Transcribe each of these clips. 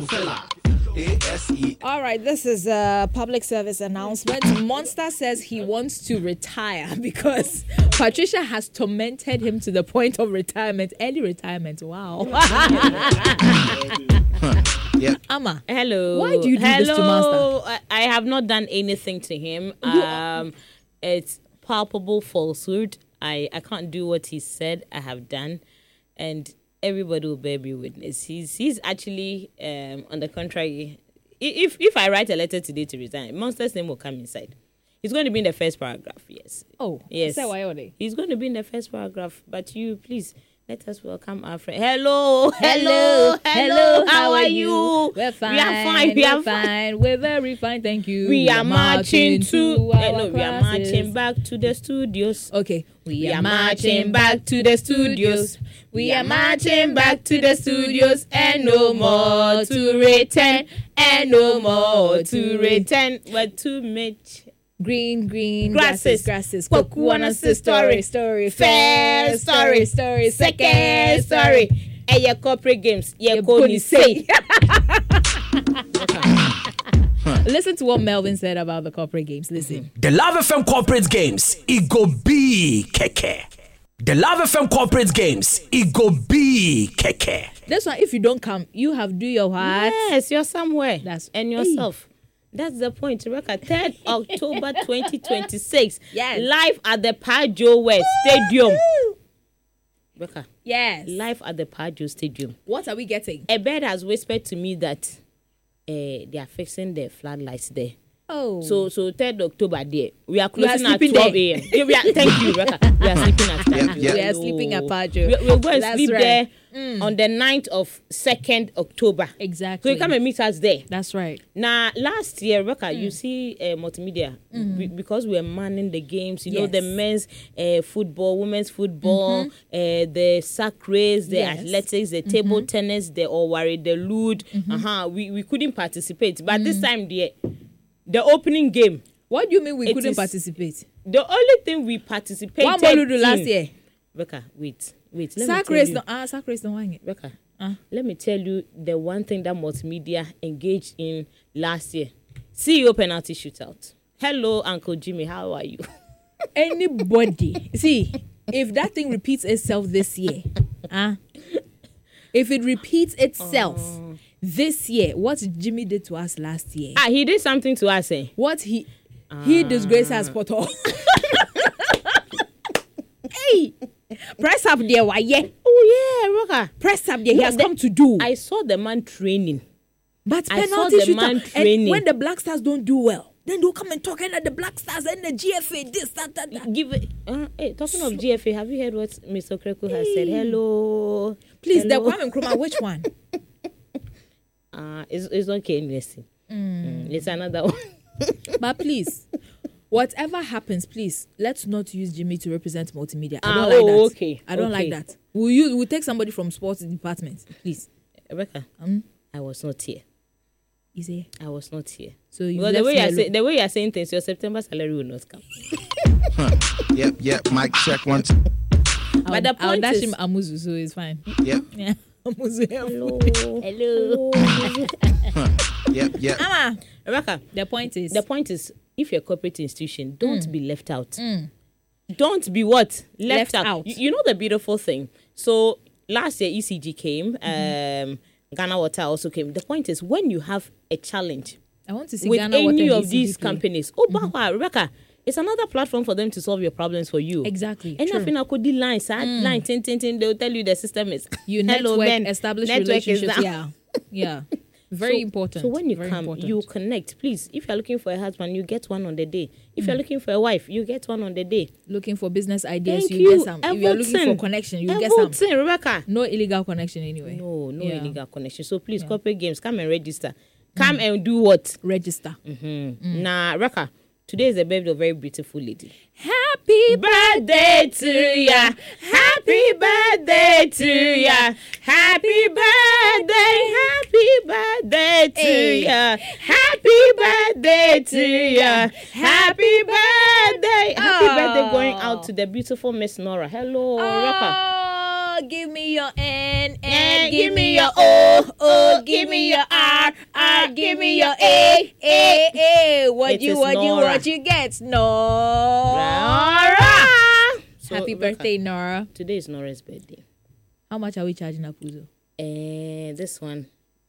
Rockefeller. ASE. All right, this is a public service announcement. Monster says he wants to retire because Patricia has tormented him to the point of retirement, early retirement. Wow. Yeah. Amma, hello. Why do you do this to Monster? I have not done anything to him. It's palpable falsehood. I can't do what he said I have done, and everybody will bear me witness. He's actually on the contrary. If I write a letter today to resign, Monster's name will come inside. He's going to be in the first paragraph. Yes. Oh, yes. He's going to be in the first paragraph. But you, please, let us welcome our friend. Hello. How are you? We're fine. We are fine. We are fine. We're very fine. Thank you. We are marching to our we are marching back to the studios. Okay. We are marching back to the studios. We are marching back to the studios, and no more to return, and no more to return, but to meet green grasses. Kwaku wanna say story, fair story, second story. And your corporate games, your Connie say. Listen to what Melvin said about the corporate games. Listen. The Love FM corporate games, it go be keke. The Love FM corporate games, it go be keke. That's why if you don't come, you have do your what? Yes, you're somewhere. And yourself. That's the point. Rebecca, 3rd October 2026. Yes. Live at the Pajo West Stadium. Rebecca. Yes. Live at the Pajo Stadium. What are we getting? A bird has whispered to me that they are fixing the floodlights there. Oh. So 3rd October there. We are closing at 12 a.m. Thank you, Rebecca. We are sleeping at Pajo. We are sleeping at Pajo. We're going to That's sleep right. there on the 9th of 2nd October. Exactly. So you come and meet us there. That's right. Now, last year, Rebecca, you see multimedia, because we are manning the games, you know, the men's football, women's football, the sack race, the athletics, the table tennis, the Owari, the Lude. We couldn't participate. But this time, the opening game. What do you mean we couldn't participate? The only thing we participated What did we do last year? Rebecca, wait. Sack race don't want it. Rebecca, let me tell you the one thing that multimedia engaged in last year. CEO penalty shootout. Hello, Uncle Jimmy, how are you? Anybody. See, if that thing repeats itself this year, if it repeats itself this year, what Jimmy did to us last year. He did something to us, eh? What he disgraced us, Poto. Hey! Press up there, why? Yeah. Oh, yeah, Roka. Press up there. He has come to do. I saw the man training. But I saw penalty the man shootout. training. And when the Black Stars don't do well, then they'll come and talk and the Black Stars and the GFA, this, that. Give it. Hey, talking of GFA, have you heard what Mr. Kreku has said? Hello. Please, hello. the Kwame Nkrumah, which one? It's okay, listen. It's another one. But please, whatever happens, please, let's not use Jimmy to represent multimedia. I don't like that. Okay. I don't like that. We'll take somebody from sports department, please. Rebecca, I was not here. Is he? I was not here. So you the way you are saying things, your September salary will not come. Yep. Mic check one. But the point dash is, him Amuzu, so it's fine. Yep. Yeah. Amuzu. Hello. Yep. Amma, Rebecca, the point is, if you're a corporate institution, don't be left out. Don't be what? Left out. You know the beautiful thing. So last year ECG came, Ghana Water also came. The point is, when you have a challenge I want to see with Ghana Water any and of ECG these play. companies, Rebecca, it's another platform for them to solve your problems for you. Exactly. And true. nothing I could line, they'll tell you the system is You hello, network, Ben. establish Network is relationships. down. Yeah. Very important. So when you Very come, important. you connect. Please, if you're looking for a husband, you get one on the day. If you're looking for a wife, you get one on the day. Looking for business ideas, Thank you you. get some. If you're looking for connection, you get some. Rebecca. No illegal connection anyway. No illegal connection. So please, corporate games, come and register. Come and do what? Register. Now, Rebecca, today is the birthday of a very beautiful lady. Happy Birthday to ya. Happy birthday to ya. Happy birthday. Happy birthday to ya. Happy birthday to ya. Happy birthday. Happy birthday going out to the beautiful Miss Nora. Hello, Rocker. Give me your N, And give me your O, give me your R. give me your A. What It you is what you Nora. what you get? Nora. So, Happy look at- birthday, Nora. Today is Nora's birthday. How much are we charging Apuzo? This one.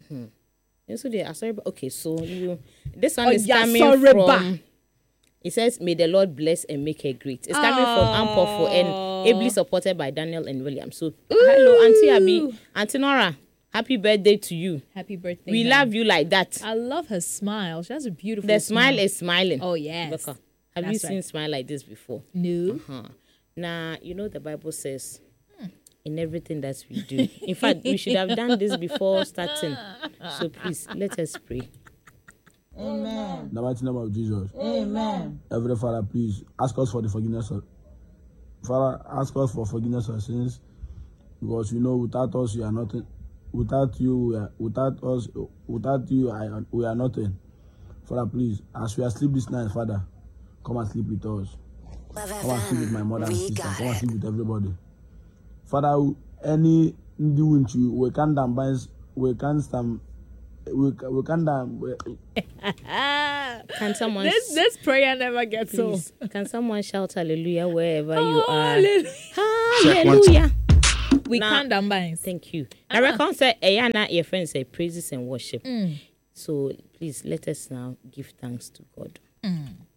Okay, so this one is yeah, coming sorry, from. It says, "May the Lord bless and make her great." It's coming from Ampofo and ably supported by Daniel and William. So, hello, Auntie Abby, Auntie Nora. Happy birthday to you. Happy birthday. We Nora. love you like that. I love her smile. She has a beautiful The smile is smiling. Oh, yes. Rebecca, have you That's seen right. smile like this before? No. Now, the Bible says, in everything that we do. In fact, we should have done this before starting. So please, let us pray. In the mighty name of Jesus. Amen. Heavenly Father, please ask us for the forgiveness of Father, ask us for forgiveness of sins, because without us you are nothing. Without you, we are nothing. Father, please, as we are asleep this night, Father, come and sleep with us. Come and sleep with my mother and sister. Come and sleep with everybody. Father, any doing you, we can't stand. Can someone This prayer never gets old. please, can someone shout hallelujah wherever you Oh, are? hallelujah. Hallelujah. We Now- can't combine. Thank you. Now, reckon say, Ayana, your friends say praises and worship. So please let us now give thanks to God.